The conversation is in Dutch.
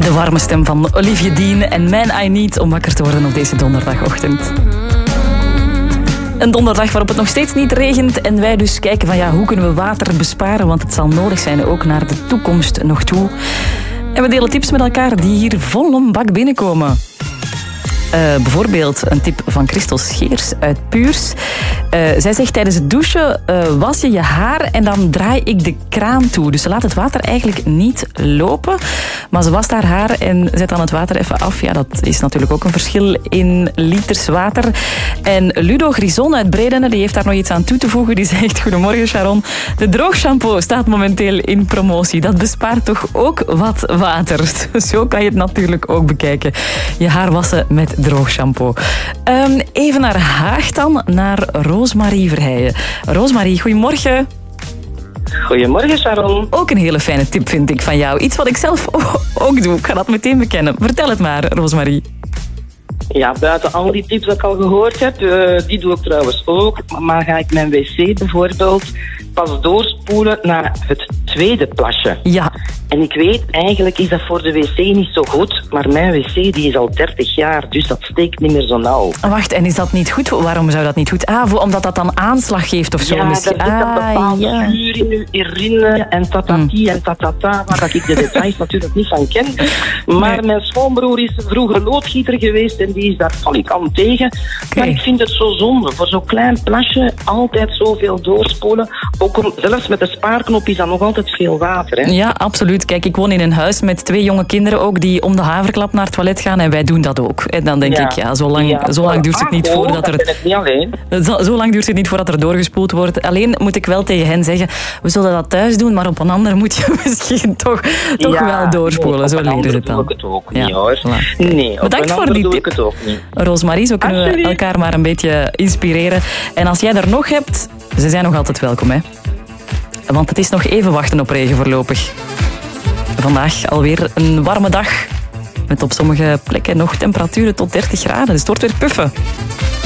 De warme stem van Olivier Dean en Man I Need om wakker te worden op deze donderdagochtend. Een donderdag waarop het nog steeds niet regent en wij dus kijken van hoe kunnen we water besparen, want het zal nodig zijn ook naar de toekomst nog toe. En we delen tips met elkaar die hier vol een bak binnenkomen. Bijvoorbeeld een tip van Christel Scheers uit Puurs. Zij zegt tijdens het douchen was je haar en dan draai ik de kraan toe. Dus ze laat het water eigenlijk niet lopen. Maar ze wast haar haar en zet dan het water even af. Ja, dat is natuurlijk ook een verschil in liters water. En Ludo Grison uit Bredene, die heeft daar nog iets aan toe te voegen. Die zegt, goedemorgen Sharon. De droogshampoo staat momenteel in promotie. Dat bespaart toch ook wat water. Zo kan je het natuurlijk ook bekijken. Je haar wassen met droogshampoo. Even naar Haag dan, naar Roosmarie Verheijen. Roosmarie, goedemorgen. Goedemorgen, Sharon. Ook een hele fijne tip vind ik van jou. Iets wat ik zelf ook doe. Ik ga dat meteen bekennen. Vertel het maar, Roosmarie. Ja, buiten al die tips dat ik al gehoord heb, die doe ik trouwens ook. Maar ga ik mijn wc bijvoorbeeld pas doorspoelen naar het tweede plasje. Ja. En ik weet, eigenlijk is dat voor de wc niet zo goed, maar mijn wc die is al 30 jaar, dus dat steekt niet meer zo nauw. Wacht, en is dat niet goed? Waarom zou dat niet goed? Omdat dat dan aanslag geeft of zo ja, misschien? Ja, er zit een bepaalde vuur in uw herinneren en tatati en tatata, waar ik de details natuurlijk niet van ken. Maar mijn schoonbroer is vroeger loodgieter geweest en die is daar valikant tegen. Maar ik vind het zo zonde, voor zo'n klein plasje altijd zoveel doorspoelen. Ook zelfs met de spaarknop is dat nog altijd veel water. Hè? Ja, absoluut. Kijk, ik woon in een huis met 2 jonge kinderen ook die om de haverklap naar het toilet gaan en wij doen dat ook. En dan denk ik, zo lang duurt het niet voordat er... niet alleen. Zo lang duurt het niet voordat er doorgespoeld wordt. Alleen moet ik wel tegen hen zeggen, we zullen dat thuis doen, maar op een ander moet je misschien toch wel doorspoelen. Nee, zo leren ze het dan. Doe ik het ook niet, hoor. Voilà. Nee, bedankt voor die tip. Roosmarie, zo kunnen we elkaar maar een beetje inspireren. En als jij er nog hebt, ze zijn nog altijd welkom, hè. Want het is nog even wachten op regen voorlopig. Vandaag alweer een warme dag. Met op sommige plekken nog temperaturen tot 30 graden. Dus het wordt weer puffen.